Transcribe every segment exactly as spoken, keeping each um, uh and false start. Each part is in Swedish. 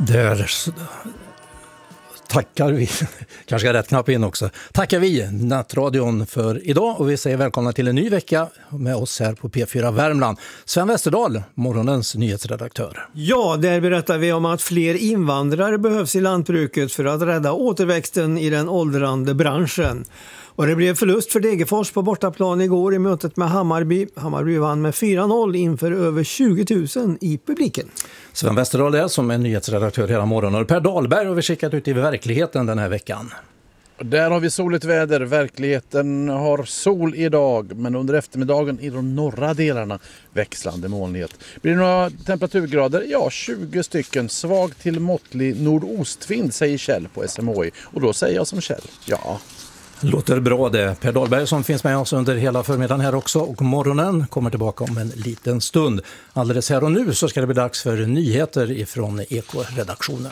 Där tackar vi, kanske ska rätt knapp in också, tackar vi Nattradion för idag och vi säger välkomna till en ny vecka med oss här på P fyra Värmland. Sven Westerdahl, morgonens nyhetsredaktör. Ja, där berättar vi om att fler invandrare behövs i lantbruket för att rädda återväxten i den åldrande branschen. Och det blev förlust för Degerfors på bortaplan igår i mötet med Hammarby. Hammarby vann med fyra noll inför över tjugo tusen i publiken. Sven Westerdahl är som är nyhetsredaktör hela morgonen. Och Per Dahlberg har vi skickat ut i verkligheten den här veckan. Där har vi soligt väder. Verkligheten har sol idag, men under eftermiddagen i de norra delarna växlande molnighet. Blir det några temperaturgrader? Ja, tjugo stycken. Svag till måttlig nordostvind, säger Kjell på S M H I. Och då säger jag som Kjell, ja. Låter bra det. Per Dahlberg som finns med oss under hela förmiddagen här också och morgonen kommer tillbaka om en liten stund. Alldeles här och nu så ska det bli dags för nyheter ifrån Eko-redaktionen.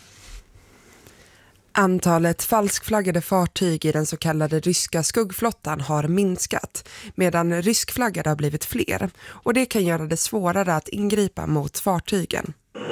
Antalet falskflaggade fartyg i den så kallade ryska skuggflottan har minskat, medan ryskflaggade har blivit fler. Och det kan göra det svårare att ingripa mot fartygen.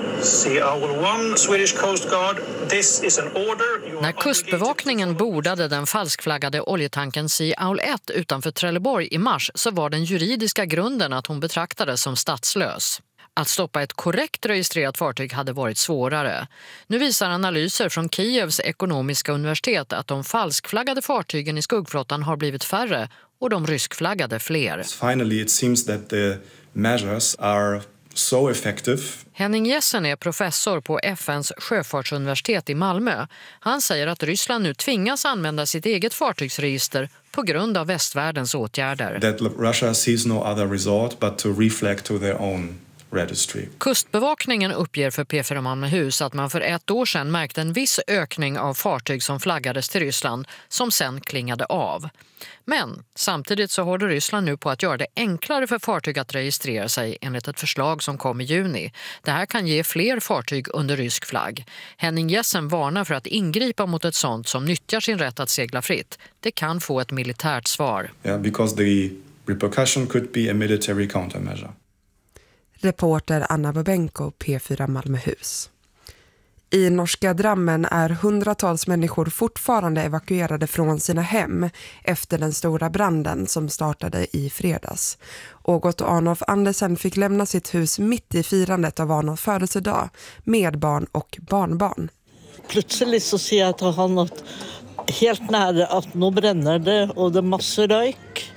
När kustbevakningen bordade den falskflaggade oljetanken Sea Owl ett utanför Trelleborg i mars så var den juridiska grunden att hon betraktades som statslös. Att stoppa ett korrekt registrerat fartyg hade varit svårare. Nu visar analyser från Kievs ekonomiska universitet att de falskflaggade fartygen i skuggflottan har blivit färre och de ryskflaggade fler. Finally, it seems that the measures are so effective. Henning Jessen är professor på F N:s sjöfartsuniversitet i Malmö. Han säger att Ryssland nu tvingas använda sitt eget fartygsregister på grund av västvärldens åtgärder. That Russia sees no other resort but to reflect to their own registry. Kustbevakningen uppger för P fyra Malmöhus att man för ett år sedan märkte en viss ökning av fartyg som flaggades till Ryssland som sen klingade av. Men samtidigt så håller Ryssland nu på att göra det enklare för fartyg att registrera sig enligt ett förslag som kom i juni. Det här kan ge fler fartyg under rysk flagg. Henning Jessen varnar för att ingripa mot ett sånt som nyttjar sin rätt att segla fritt. Det kan få ett militärt svar. Yeah, because the repercussion could be a military countermeasure. Reporter Anna Bobenko, P fyra Malmöhus. I norska Drammen är hundratals människor fortfarande evakuerade från sina hem efter den stora branden som startade i fredags. Ågot och Arnulf Andersen fick lämna sitt hus mitt i firandet av Arnulfs födelsedag med barn och barnbarn. Plötsligt så ser jag att jag har något helt nära att nu bränner det och det är massor rök.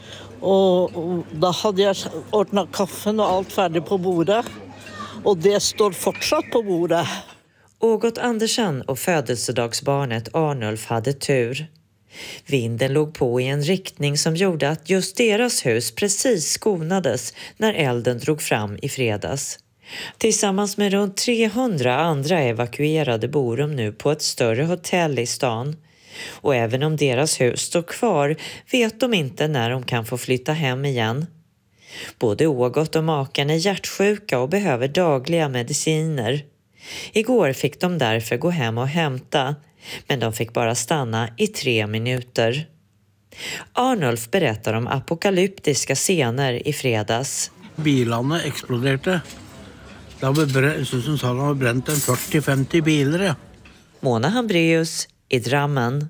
Och, och då hade jag ordnat kaffen och allt färdigt på bordet. Och det står fortsatt på bordet. Ågot Andersen och födelsedagsbarnet Arnulf hade tur. Vinden låg på i en riktning som gjorde att just deras hus precis skonades när elden drog fram i fredags. Tillsammans med runt trehundra andra evakuerade bor de nu på ett större hotell i stan. Och även om deras hus står kvar vet de inte när de kan få flytta hem igen. Både Ågot och maken är hjärtsjuka och behöver dagliga mediciner. Igår fick de därför gå hem och hämta, men de fick bara stanna i tre minuter. Arnulf berättar om apokalyptiska scener i fredags. Bilarna exploderade. Det var som sa de har bränt en fyrtio till femtio bilar. Mona Hambreus i Drammen.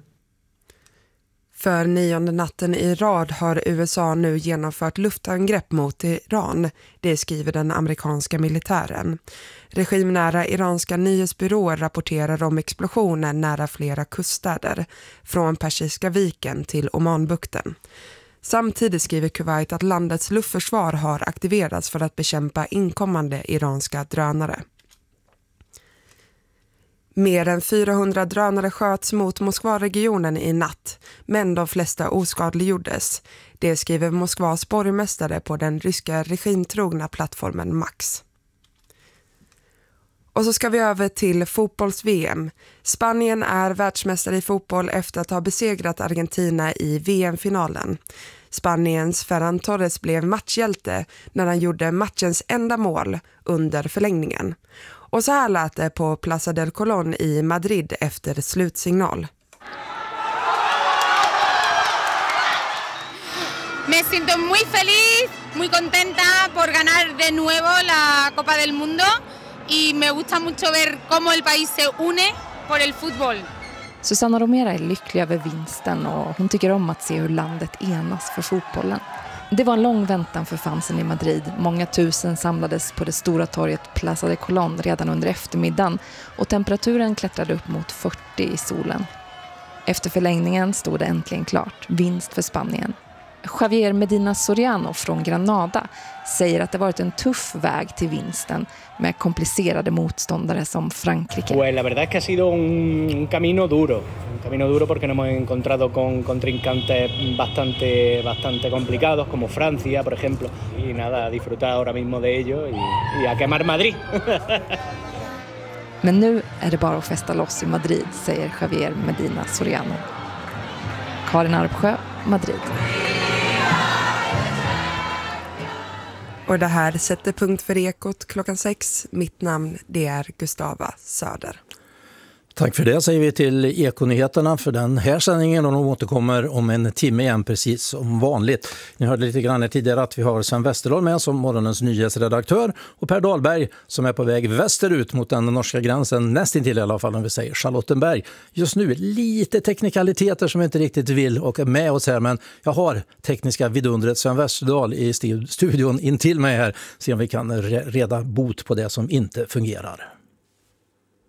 För nionde natten i rad har U S A nu genomfört luftangrepp mot Iran, det skriver den amerikanska militären. Regimnära iranska nyhetsbyråer rapporterar om explosioner nära flera kuststäder, från Persiska viken till Omanbukten. Samtidigt skriver Kuwait att landets luftförsvar har aktiverats för att bekämpa inkommande iranska drönare. Mer än fyrahundra drönare sköts mot Moskva-regionen i natt, men de flesta oskadliggjordes. Det skriver Moskvas borgmästare på den ryska regimtrogna plattformen Max. Och så ska vi över till fotbolls-V M. Spanien är världsmästare i fotboll efter att ha besegrat Argentina i V M-finalen. Spaniens Ferran Torres blev matchhjälte när han gjorde matchens enda mål under förlängningen. Och så här lät det på Plaza del Colón i Madrid efter slutsignal. Me siento muy feliz, muy contenta por ganar de nuevo la Copa del Mundo y me gusta mucho ver cómo el país se une por el fútbol. Susanna Romera är lycklig över vinsten och hon tycker om att se hur landet enas för fotbollen. Det var en lång väntan för fansen i Madrid. Många tusen samlades på det stora torget Plaza de Colón redan under eftermiddagen och temperaturen klättrade upp mot fyrtio i solen. Efter förlängningen stod det äntligen klart. Vinst för Spanien. Javier Medina Soriano från Granada säger att det varit en tuff väg till vinsten med komplicerade motståndare som Frankrike. Pues la verdad es que ha sido un, un camino duro, un camino duro porque nos hemos encontrado con contrincantes bastante bastante complicados como Francia, por ejemplo, y nada, disfrutar ahora mismo de ello y, y a quemar Madrid. Men nu är det bara att festa loss i Madrid, säger Javier Medina Soriano. Karin Arpsjö, Madrid. Och det här sätter punkt för Ekot klockan sex. Mitt namn det är Gustava Söder. Tack för det säger vi till Ekonyheterna för den här sändningen och de återkommer om en timme igen precis som vanligt. Ni hörde lite grann tidigare att vi har Sven Westerdahl med som morgonens nyhetsredaktör och Per Dahlberg som är på väg västerut mot den norska gränsen, nästintill i alla fall om vi säger Charlottenberg. Just nu lite teknikaliteter som jag inte riktigt vill och är med oss här, men jag har tekniska vidundret Sven Westerdahl i studion intill mig här, se om vi kan reda bot på det som inte fungerar.